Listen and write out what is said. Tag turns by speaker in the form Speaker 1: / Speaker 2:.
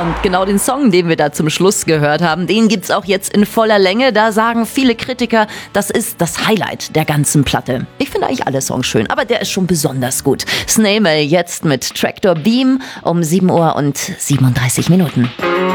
Speaker 1: Und genau den Song, den wir da zum Schluss gehört haben, den gibt's auch jetzt in voller Länge. Da sagen viele Kritiker, das ist das Highlight der ganzen Platte. Ich finde eigentlich alle Songs schön, aber der ist schon besonders gut. Snail Mail jetzt mit Tractor Beam um 7:37 Uhr.